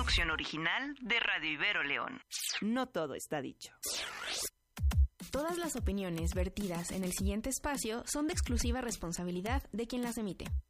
producción original de Radio Ibero León. No todo está dicho. Todas las opiniones vertidas en el siguiente espacio son de exclusiva responsabilidad de quien las emite.